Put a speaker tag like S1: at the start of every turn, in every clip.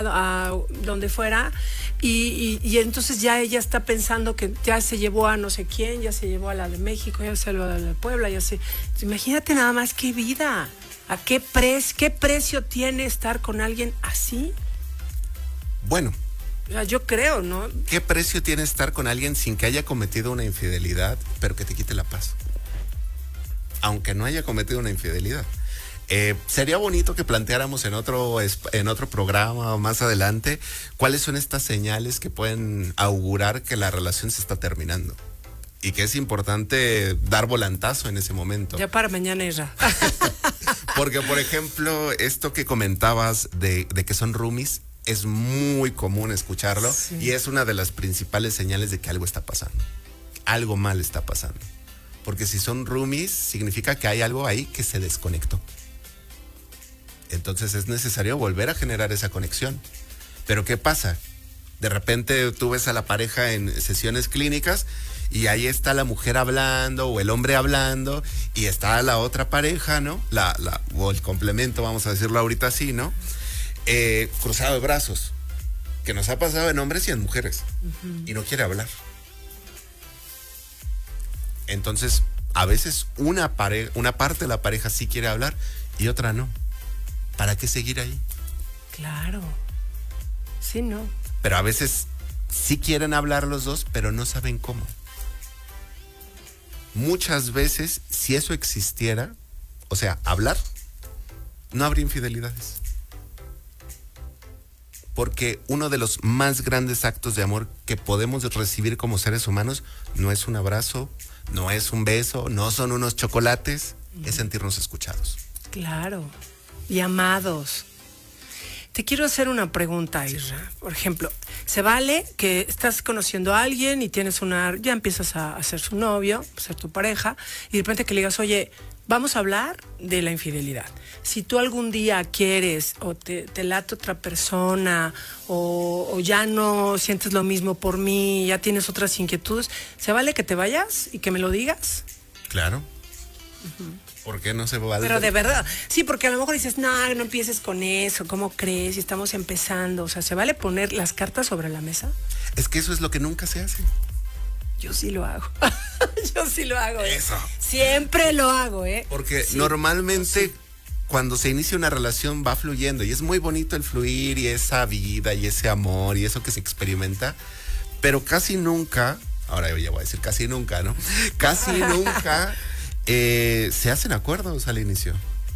S1: a donde fuera, y entonces ya ella está pensando que ya se llevó a no sé quién, ya se llevó a la de México, ya se llevó a la de Puebla, ya se... Imagínate nada más qué vida, ¿a qué precio tiene estar con alguien así?
S2: Bueno,
S1: o sea, yo creo, ¿no?
S2: ¿Qué precio tiene estar con alguien sin que haya cometido una infidelidad, pero que te quite la paz? Aunque no haya cometido una infidelidad. Sería bonito que planteáramos en otro programa o más adelante cuáles son estas señales que pueden augurar que la relación se está terminando y que es importante dar volantazo en ese momento.
S1: Ya para mañana, Isra.
S2: Porque, por ejemplo, esto que comentabas de que son roomies, es muy común escucharlo, sí. Y es una de las principales señales de que algo está pasando. Algo mal está pasando. Porque si son roomies, significa que hay algo ahí que se desconectó. Entonces es necesario volver a generar esa conexión. Pero ¿qué pasa? De repente tú ves a la pareja en sesiones clínicas y ahí está la mujer hablando o el hombre hablando y está la otra pareja, ¿no? O el complemento, vamos a decirlo ahorita así, ¿no? Cruzado de brazos. Que nos ha pasado en hombres y en mujeres. Y no quiere hablar. Entonces, a veces una parte de la pareja sí quiere hablar y otra no. ¿Para qué seguir ahí?
S1: Claro. Sí, no.
S2: Pero a veces sí quieren hablar los dos, pero no saben cómo. Muchas veces, si eso existiera, o sea, hablar, no habría infidelidades. Porque uno de los más grandes actos de amor que podemos recibir como seres humanos no es un abrazo, no es un beso, no son unos chocolates, es sentirnos escuchados.
S1: Claro. Y amados. Te quiero hacer una pregunta, Isra. Por ejemplo, ¿se vale que estás conociendo a alguien y ya empiezas a ser su novio, a ser tu pareja, y de repente que le digas, oye, vamos a hablar de la infidelidad? Si tú algún día quieres o te late otra persona o ya no sientes lo mismo por mí, ya tienes otras inquietudes, ¿se vale que te vayas y que me lo digas?
S2: Claro. ¿Por qué no se vale?
S1: Pero de verdad, sí, porque a lo mejor dices, no empieces con eso, ¿cómo crees? Si estamos empezando, o sea, ¿se vale poner las cartas sobre la mesa?
S2: Es que eso es lo que nunca se hace.
S1: Yo sí lo hago. Yo sí lo hago.
S2: Eso.
S1: Siempre lo hago,
S2: Porque
S1: sí,
S2: normalmente cuando se inicia una relación va fluyendo y es muy bonito el fluir y esa vida y ese amor y eso que se experimenta, pero casi nunca, ahora ya voy a decir casi nunca, ¿no? Casi nunca se hacen acuerdos al inicio.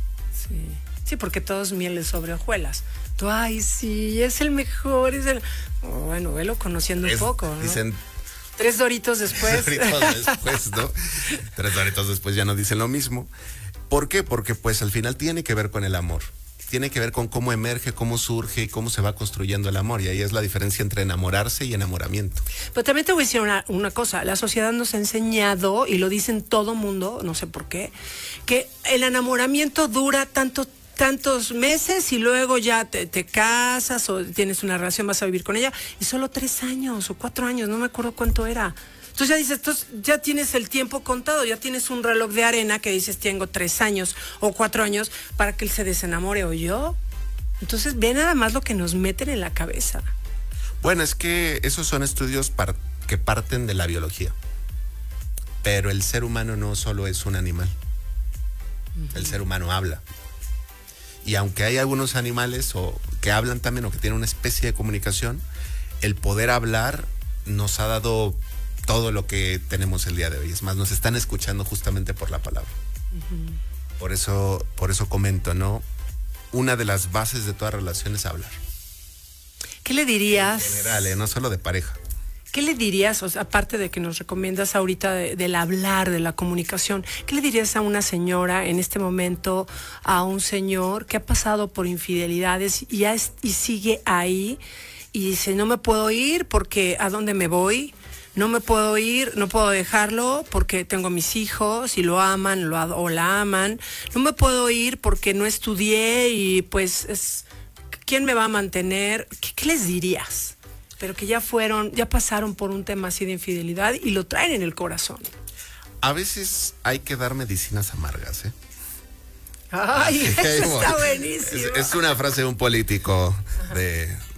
S1: Sí, porque todo es miel sobre hojuelas. Tú, ay, sí, es el mejor, es el... Bueno, velo conociendo un poco, ¿no?
S2: Dicen...
S1: 3 doritos después.
S2: 3 doritos después, ¿no? 3 doritos después ya no dicen lo mismo. ¿Por qué? Porque pues al final tiene que ver con el amor. Tiene que ver con cómo emerge, cómo surge y cómo se va construyendo el amor. Y ahí es la diferencia entre enamorarse y enamoramiento.
S1: Pero también te voy a decir una cosa. La sociedad nos ha enseñado, y lo dicen todo mundo, no sé por qué, que el enamoramiento dura tantos meses y luego ya te casas o tienes una relación, vas a vivir con ella, y solo 3 años o 4 años, no me acuerdo cuánto era. Entonces ya dices, ya tienes el tiempo contado, ya tienes un reloj de arena que dices, tengo 3 años o 4 años para que él se desenamore o yo. Entonces ve nada más lo que nos meten en la cabeza.
S2: Bueno, es que esos son estudios que parten de la biología. Pero el ser humano no solo es un animal. El ser humano habla. Y aunque hay algunos animales que hablan también o que tienen una especie de comunicación, el poder hablar nos ha dado todo lo que tenemos el día de hoy. Es más, nos están escuchando justamente por la palabra. Por eso comento, ¿no? Una de las bases de toda relación es hablar.
S1: ¿Qué le dirías?
S2: En general, no solo de pareja.
S1: ¿Qué le dirías, o sea, aparte de que nos recomiendas ahorita del hablar, de la comunicación, qué le dirías a una señora en este momento, a un señor que ha pasado por infidelidades y sigue ahí y dice, no me puedo ir porque ¿a dónde me voy? No me puedo ir, no puedo dejarlo porque tengo mis hijos y lo aman o la aman. No me puedo ir porque no estudié y pues ¿quién me va a mantener? ¿Qué les dirías? Pero que ya pasaron por un tema así de infidelidad y lo traen en el corazón.
S2: A veces hay que dar medicinas amargas,
S1: Ay, eso está buenísimo.
S2: Es una frase de un político